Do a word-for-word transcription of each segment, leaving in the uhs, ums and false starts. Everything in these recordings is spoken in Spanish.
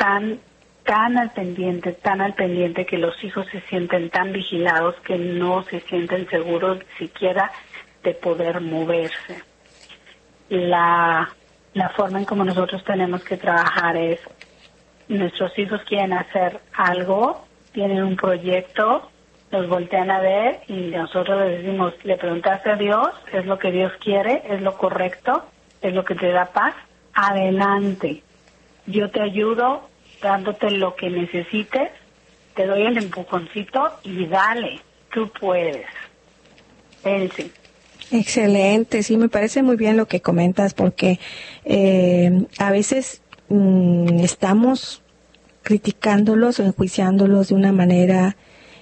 tan, tan al pendiente, tan al pendiente que los hijos se sienten tan vigilados que no se sienten seguros siquiera de poder moverse. La, la forma en como nosotros tenemos que trabajar es, nuestros hijos quieren hacer algo, tienen un proyecto, nos voltean a ver y nosotros les decimos, ¿le preguntaste a Dios? ¿Es lo que Dios quiere? ¿Es lo correcto? ¿Es lo que te da paz? Adelante. Yo te ayudo dándote lo que necesites, te doy el empujoncito y dale, tú puedes. Elsie. Excelente, sí, me parece muy bien lo que comentas porque eh, a veces mmm, estamos criticándolos o enjuiciándolos de una manera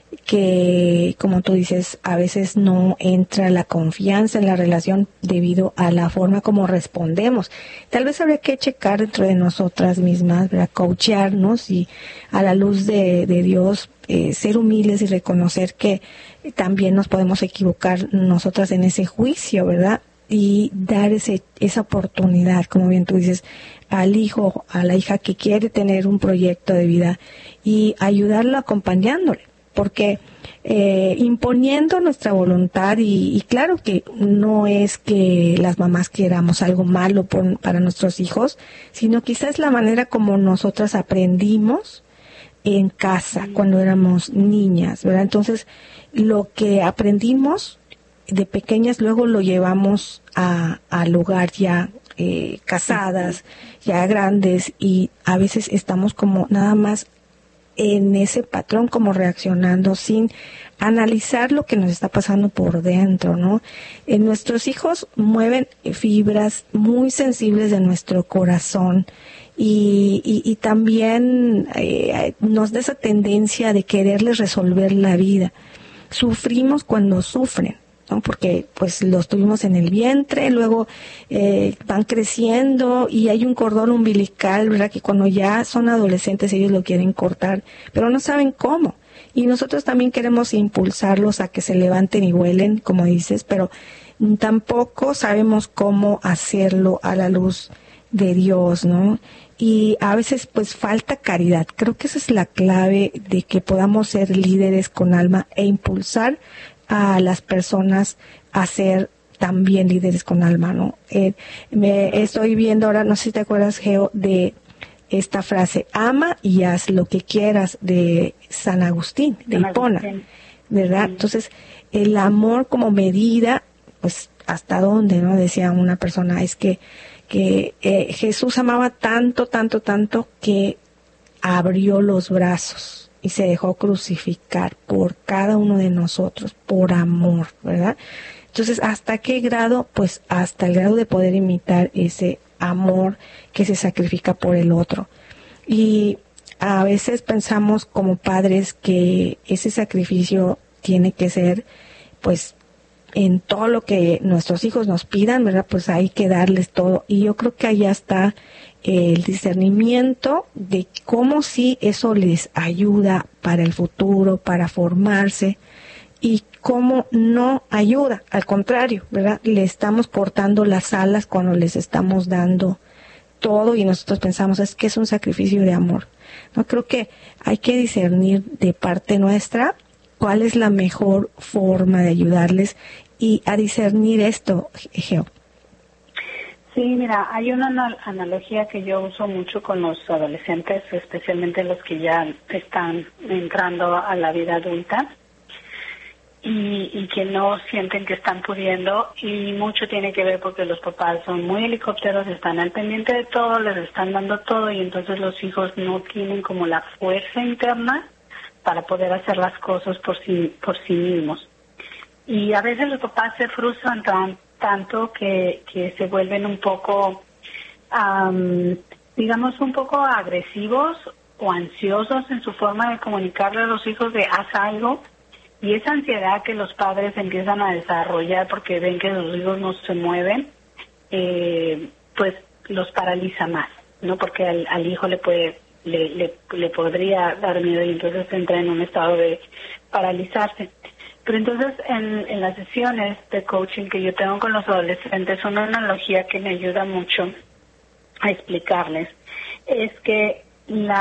que, como tú dices, a veces no entra la confianza en la relación debido a la forma como respondemos. Tal vez habría que checar dentro de nosotras mismas, ¿verdad? Coachearnos y a la luz de, de Dios eh, ser humildes y reconocer que también nos podemos equivocar nosotras en ese juicio, ¿verdad? Y dar ese esa oportunidad, como bien tú dices, al hijo, a la hija que quiere tener un proyecto de vida y ayudarlo acompañándole. Porque eh, imponiendo nuestra voluntad y, y claro que no es que las mamás queramos algo malo por, para nuestros hijos, sino quizás la manera como nosotras aprendimos en casa cuando éramos niñas, ¿verdad? Entonces, lo que aprendimos de pequeñas luego lo llevamos a, al hogar ya eh, casadas, ya grandes y a veces estamos como nada más en ese patrón como reaccionando sin analizar lo que nos está pasando por dentro, ¿no? Eh, nuestros hijos mueven fibras muy sensibles de nuestro corazón y, y, y también eh, nos da esa tendencia de quererles resolver la vida. Sufrimos cuando sufren, ¿no? Porque pues los tuvimos en el vientre, luego eh, van creciendo y hay un cordón umbilical, ¿verdad? Que cuando ya son adolescentes ellos lo quieren cortar, pero no saben cómo. Y nosotros también queremos impulsarlos a que se levanten y vuelen, como dices, pero tampoco sabemos cómo hacerlo a la luz de Dios, ¿no? Y a veces pues falta caridad. Creo que esa es la clave de que podamos ser líderes con alma e impulsar a las personas a ser también líderes con alma, ¿no? Eh, me estoy viendo ahora, no sé si te acuerdas, Geo, de esta frase, ama y haz lo que quieras, de San Agustín, de Hipona, ¿verdad? Sí. Entonces, el amor como medida, pues, ¿hasta dónde, no? Decía una persona, es que, que eh, Jesús amaba tanto, tanto, tanto, que abrió los brazos y se dejó crucificar por cada uno de nosotros, por amor, ¿verdad? Entonces, ¿hasta qué grado? Pues hasta el grado de poder imitar ese amor que se sacrifica por el otro. Y a veces pensamos como padres que ese sacrificio tiene que ser, pues, en todo lo que nuestros hijos nos pidan, ¿verdad? Pues hay que darles todo. Y yo creo que allá está el discernimiento de cómo sí eso les ayuda para el futuro, para formarse, y cómo no ayuda, al contrario, ¿verdad? Le estamos cortando las alas cuando les estamos dando todo y nosotros pensamos, es que es un sacrificio de amor. No, creo que hay que discernir de parte nuestra cuál es la mejor forma de ayudarles y a discernir esto, Geo. Sí, mira, hay una analogía que yo uso mucho con los adolescentes, especialmente los que ya están entrando a la vida adulta y, y que no sienten que están pudiendo, y mucho tiene que ver porque los papás son muy helicópteros, están al pendiente de todo, les están dando todo y entonces los hijos no tienen como la fuerza interna para poder hacer las cosas por sí, por sí mismos. Y a veces los papás se frustran tan, tanto que, que se vuelven un poco, um, digamos, un poco agresivos o ansiosos en su forma de comunicarle a los hijos de haz algo, y esa ansiedad que los padres empiezan a desarrollar porque ven que los hijos no se mueven, eh, pues los paraliza más, ¿no? Porque al, al hijo le puede le, le, le podría dar miedo y entonces entra en un estado de paralizarse. Pero entonces en, en las sesiones de coaching que yo tengo con los adolescentes, una analogía que me ayuda mucho a explicarles es que la